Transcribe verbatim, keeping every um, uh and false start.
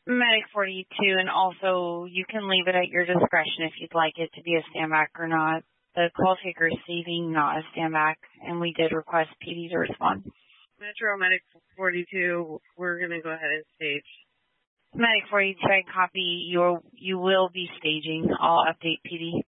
Medic forty-two, and also you can leave it at your discretion if you'd like it to be a standback or not. The call taker is saving, not a standback, and we did request P D to respond. Metro Medic forty-two, we're going to go ahead and stage. Medic forty-two, I copy. You're, you will be staging. I'll update P D.